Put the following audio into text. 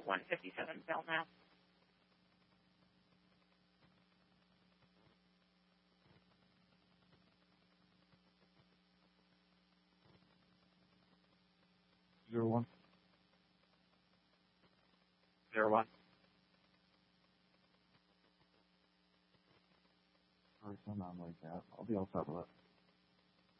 157 Belknap. Zero one. 01. Sorry, something like that. I'll be all set with it.